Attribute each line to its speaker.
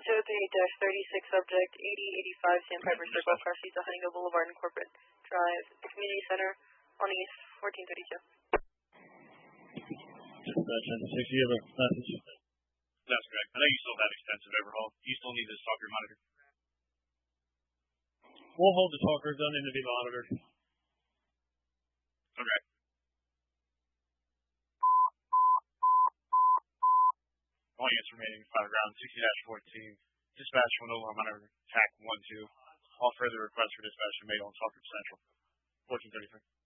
Speaker 1: 03-36, subject 8085 Sandpiper Circle, car seats at Huntington Boulevard and Corporate Drive, the Community Center on East 1432.
Speaker 2: Dispatch, 6, you have a message?
Speaker 3: That's correct. I know you still have extensive overhaul. You still need this talker monitor.
Speaker 2: We'll hold the talker, don't need to be monitored.
Speaker 3: Okay. All units remaining 5 ground, 60-14. Dispatch will no longer monitor TAC 12. All further requests for dispatch are made on Talker Central. 1433.